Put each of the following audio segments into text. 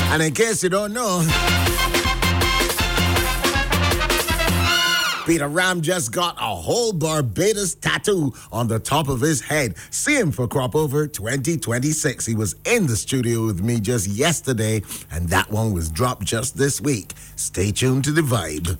And in case you don't know, Peter Ram just got a whole Barbados tattoo on the top of his head. See him for Crop Over 2026. He was in the studio with me just yesterday, and that one was dropped just this week. Stay tuned to The Vibe.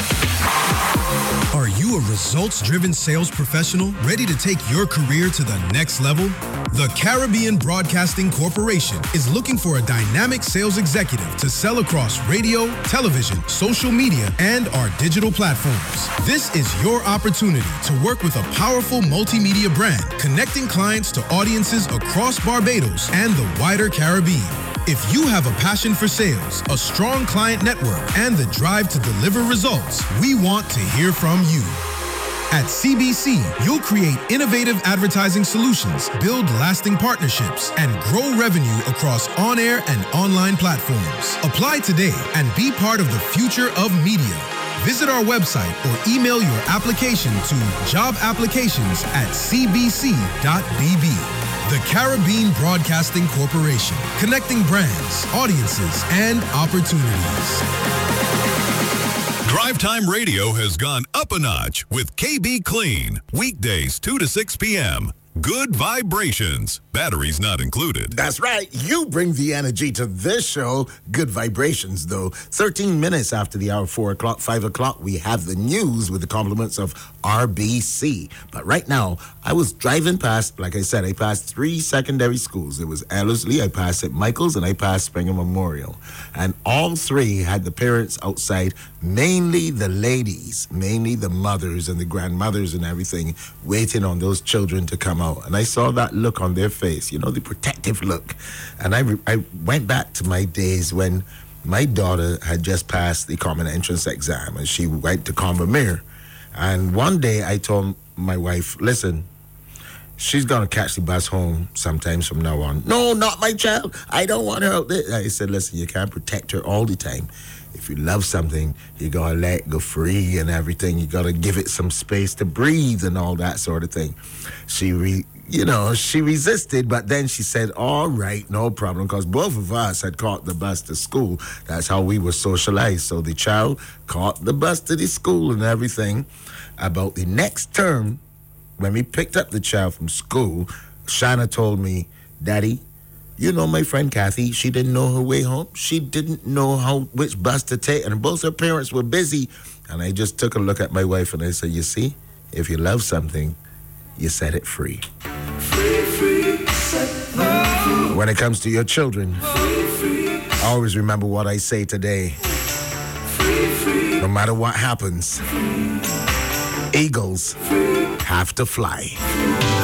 Are you a results-driven sales professional ready to take your career to the next level? The Caribbean Broadcasting Corporation is looking for a dynamic sales executive to sell across radio, television, social media, and our digital platforms. This is your opportunity to work with a powerful multimedia brand, connecting clients to audiences across Barbados and the wider Caribbean. If you have a passion for sales, a strong client network, and the drive to deliver results, we want to hear from you. At CBC, you'll create innovative advertising solutions, build lasting partnerships, and grow revenue across on-air and online platforms. Apply today and be part of the future of media. Visit our website or email your application to jobapplications@cbc.bb. The Caribbean Broadcasting Corporation, connecting brands, audiences, and opportunities. Drive Time Radio has gone up a notch with KB Clean. Weekdays 2 to 6 p.m. Good vibrations. Batteries not included. That's right. You bring the energy to this show. Good vibrations, though. 13 minutes after the hour, 4 o'clock, 5 o'clock, we have the news with the compliments of RBC. But right now, I was driving past, like I said, I passed 3 secondary schools. It was Ellerslie, I passed St. Michael's, and I passed Springer Memorial. And all three had the parents outside, mainly the ladies, mainly the mothers and the grandmothers and everything, waiting on those children to come out. And I saw that look on their face, you know, the protective look. And I went back to my days when my daughter had just passed the common entrance exam and she went to Convermere. And one day I told my wife, listen, she's going to catch the bus home sometimes from now on. No, not my child. I don't want her out there. I said, listen, you can't protect her all the time. If you love something, you got to let it go free and everything. You got to give it some space to breathe and all that sort of thing. She resisted, but then she said, all right, no problem, because both of us had caught the bus to school. That's how we were socialized. So the child caught the bus to the school and everything. About the next term, when we picked up the child from school, Shana told me, Daddy, you know my friend Kathy, she didn't know her way home. She didn't know which bus to take, and both her parents were busy. And I just took a look at my wife and I said, you see, if you love something, you set it free. When it comes to your children, always remember what I say today. No matter what happens, eagles have to fly.